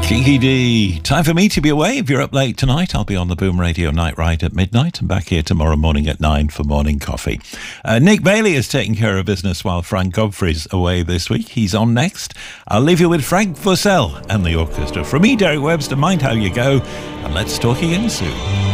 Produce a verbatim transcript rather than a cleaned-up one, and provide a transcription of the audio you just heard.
Kiki D. Time for me to be away. If you're up late tonight, I'll be on the Boom Radio Night Ride at midnight and back here tomorrow morning at nine for morning coffee. Uh, Nick Bailey is taking care of business while Frank Godfrey's away this week. He's on next. I'll leave you with Frank Fussell and the orchestra. From me, Derek Webster, mind how you go, and let's talk again soon.